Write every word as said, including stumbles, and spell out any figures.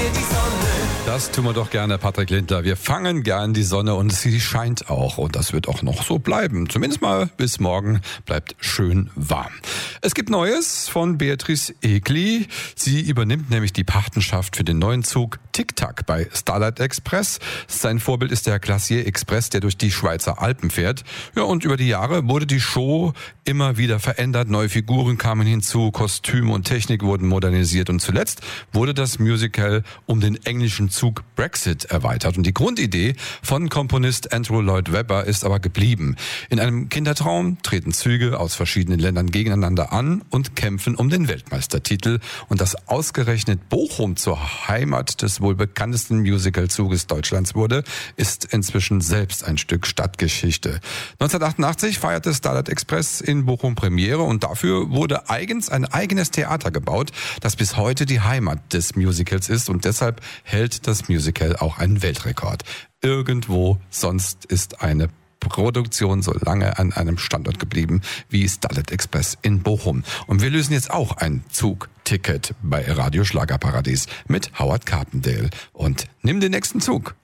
wir die Sonne. Das tun wir doch gerne, Patrick Lindler. Wir fangen gern die Sonne und sie scheint auch. Und das wird auch noch so bleiben. Zumindest mal bis morgen bleibt schön warm. Es gibt Neues von Beatrice Egli. Sie übernimmt nämlich die Patenschaft für den neuen Zug Tic-Tac bei Starlight Express. Sein Vorbild ist der Glacier Express, der durch die Schweizer Alpen fährt. Ja, und über die Jahre wurde die Show immer wieder verändert. Neue Figuren kamen hinzu, Kostüme und Technik wurden modernisiert. Und zuletzt wurde das Musical um den englischen Zug Brexit erweitert. Und die Grundidee von Komponist Andrew Lloyd Webber ist aber geblieben. In einem Kindertraum treten Züge aus verschiedenen Ländern gegeneinander an und kämpfen um den Weltmeistertitel. Und dass ausgerechnet Bochum zur Heimat des wohl bekanntesten Musical-Zuges Deutschlands wurde, ist inzwischen selbst ein Stück Stadtgeschichte. neunzehnhundertachtundachtzig feierte Starlight Express in Bochum Premiere und dafür wurde eigens ein eigenes Theater gebaut, das bis heute die Heimat des Musicals ist, und deshalb hält das Musical auch einen Weltrekord. Irgendwo sonst ist eine Produktion so lange an einem Standort geblieben wie Starlight Express in Bochum. Und wir lösen jetzt auch ein Zugticket bei Radio Schlagerparadies mit Howard Carpendale. Und nimm den nächsten Zug.